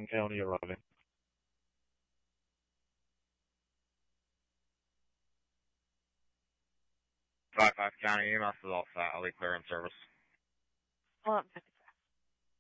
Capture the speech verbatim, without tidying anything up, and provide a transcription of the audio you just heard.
Franklin County arriving. five five County E M S is all set. I'll be clearing service. Well,